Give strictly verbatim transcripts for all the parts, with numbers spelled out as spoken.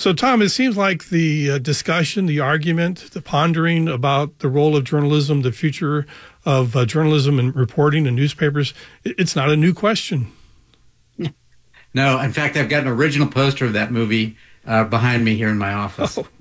So, Tom, it seems like the uh, discussion, the argument, the pondering about the role of journalism, the future of uh, journalism and reporting in newspapers, it, it's not a new question. No, in fact, I've got an original poster of that movie uh, behind me here in my office. Oh.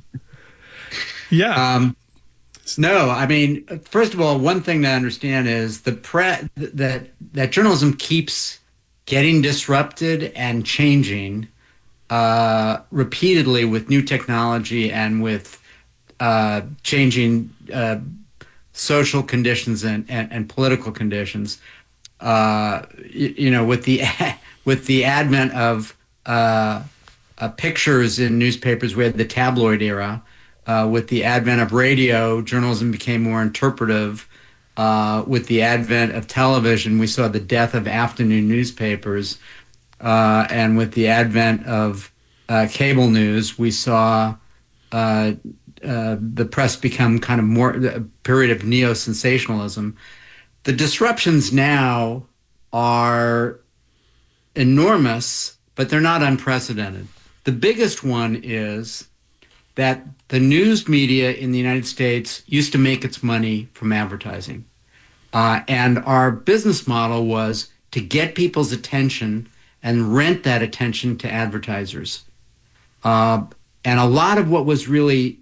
Yeah. Um, no, I mean, first of all, one thing to understand is the pre- that that journalism keeps getting disrupted and changing uh, repeatedly with new technology and with uh, changing uh, social conditions and, and, and political conditions. Uh, you, you know, with the with the advent of uh, uh, pictures in newspapers, we had the tabloid era. Uh, with the advent of radio, journalism became more interpretive. Uh, with the advent of television, we saw the death of afternoon newspapers. Uh, and with the advent of uh, cable news, we saw uh, uh, the press become kind of more a period of neo-sensationalism. The disruptions now are enormous, but they're not unprecedented. The biggest one is that the news media in the United States used to make its money from advertising. Uh, and our business model was to get people's attention and rent that attention to advertisers. Uh, and a lot of what was really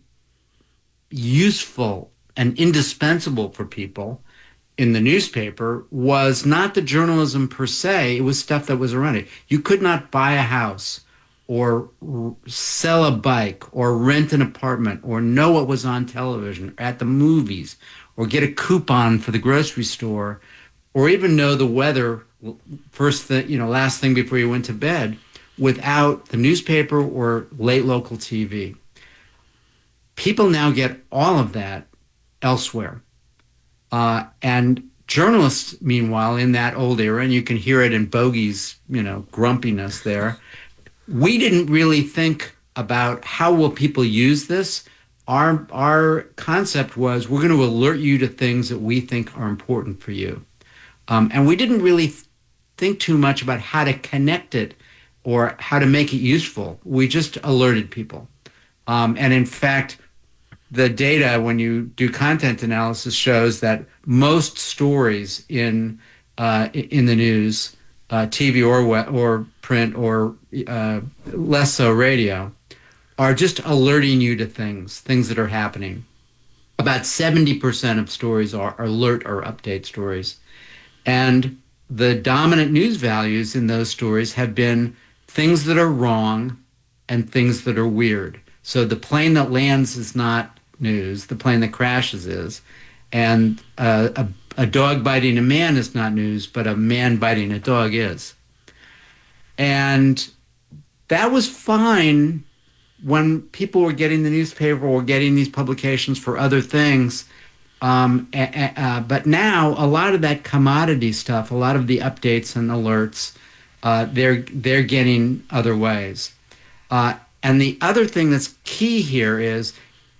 useful and indispensable for people in the newspaper was not the journalism per se, it was stuff that was around it. You could not buy a house or r- sell a bike or rent an apartment or know what was on television or at the movies or get a coupon for the grocery store or even know the weather first thing, you know, last thing before you went to bed without the newspaper or late local T V. People now get all of that elsewhere. Uh, and journalists, meanwhile, in that old era, and you can hear it in Bogey's, you know, grumpiness there, we didn't really think about how will people use this. Our, our concept was we're going to alert you to things that we think are important for you. Um, and we didn't really th- think too much about how to connect it or how to make it useful. We just alerted people. Um, and in fact, the data, when you do content analysis, shows that most stories in uh, in the news, uh, T V or or print or uh, less so radio, are just alerting you to things, things that are happening. About seventy percent of stories are alert or update stories. And the dominant news values in those stories have been things that are wrong and things that are weird. So the plane that lands is not news, the plane that crashes is, and uh, a, a dog biting a man is not news, but a man biting a dog is. And that was fine when people were getting the newspaper or getting these publications for other things. Um, uh, but now a lot of that commodity stuff, a lot of the updates and alerts, uh, they're they're getting other ways. Uh, and the other thing that's key here is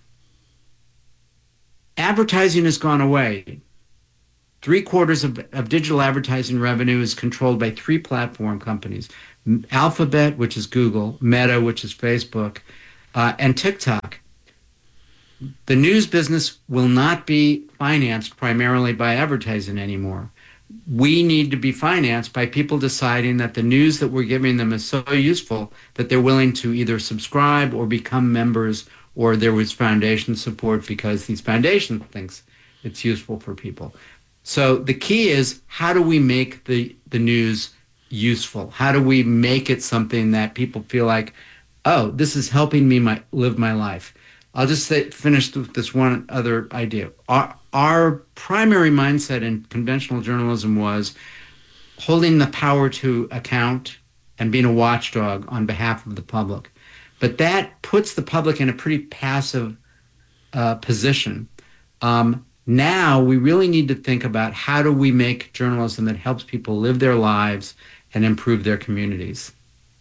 advertising has gone away. Three quarters of, of digital advertising revenue is controlled by three platform companies: Alphabet, which is Google; Meta, which is Facebook; uh, and TikTok. The news business will not be financed primarily by advertising anymore. We need to be financed by people deciding that the news that we're giving them is so useful that they're willing to either subscribe or become members, or there was foundation support because these foundations thinks it's useful for people. So the key is, how do we make the, the news useful? How do we make it something that people feel like, oh, this is helping me my, live my life? I'll just say, finish with this one other idea. Our, our primary mindset in conventional journalism was holding the power to account and being a watchdog on behalf of the public. But that puts the public in a pretty passive uh, position. Um, now we really need to think about how do we make journalism that helps people live their lives and improve their communities.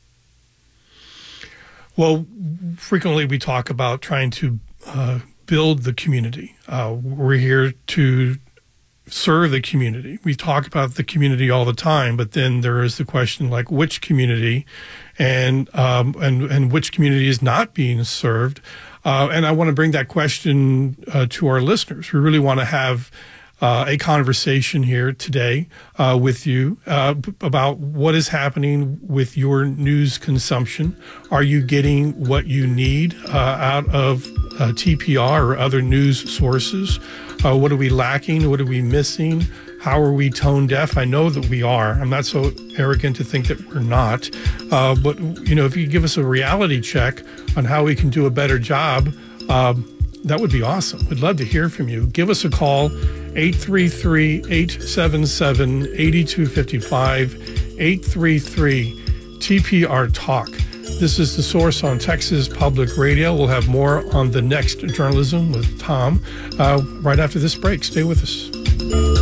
Well, frequently we talk about trying to uh, build the community. Uh, we're here to serve the community. We talk about the community all the time, but then there is the question like which community, and um, and and which community is not being served. Uh, and I want to bring that question uh, to our listeners. We really want to have uh, a conversation here today uh, with you uh, b- about what is happening with your news consumption. Are you getting what you need uh, out of uh, T P R or other news sources? Uh, what are we lacking? What are we missing? How are we tone deaf? I know that we are. I'm not so arrogant to think that we're not. Uh, but, you know, if you give us a reality check on how we can do a better job, um, that would be awesome. We'd love to hear from you. Give us a call, eight three three, eight seven seven, eight two five five, eight three three, T P R Talk. This is The Source on Texas Public Radio. We'll have more on the next Journalism with Tom uh, right after this break. Stay with us.